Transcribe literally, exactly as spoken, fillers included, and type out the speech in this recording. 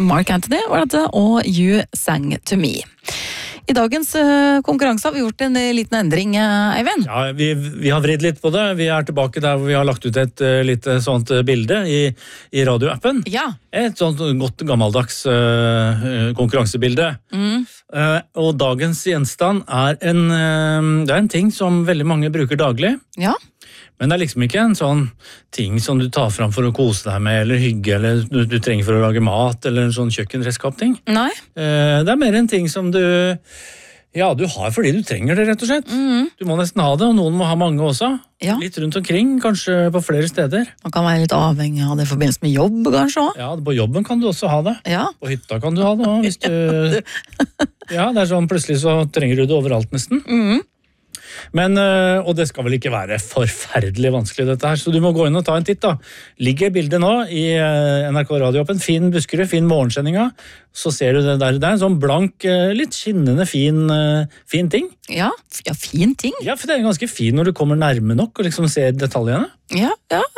Mark Anthony var dette, og You Sang To Me. I dagens uh, konkurranse har vi gjort en uh, liten endring, uh, Eivind. Ja, vi, vi har vridd litt på det. Vi er tilbake der hvor vi har lagt ut et uh, lite sånt uh, bilde i, i radioappen. Ja. Et sånt godt gammeldags uh, konkurransebilde. Mm. Uh, og dagens gjenstand er en, uh, det er en ting som veldig mange bruker daglig. Ja. Men det er liksom ikke en sånn ting som du tar fram for å kose deg med, eller hygge, eller du, du trenger for å lage mat, eller en sånn kjøkkenredskap-ting. Nei. Uh, det er mer en ting som du, ja, du har fordi du trenger det, rett og slett. Mm. Du må nesten ha det, og noen må ha mange også. Ja. Litt rundt omkring, kanskje på flere steder. Man kan være litt avhengig av det i forbindelse med jobb, kanskje også. Ja, på jobben kan du også ha det. Ja. På hytta kan du ha det også, hvis du... Ja, det er sånn, plutselig så trenger du det overalt nesten. Mm. Men, og det skal vel ikke være forferdelig vanskelig dette her, så du må gå inn og ta en titt da. Ligger bildet nå i N R K radioappen, fin Buskerud, fin morgensendinga, så ser du det der, det er en sånn blank, litt skinnende fin, fin ting. Ja, ja, fin ting. Ja, for det er ganske fin når du kommer nærme nok og liksom ser detaljene. Ja, ja.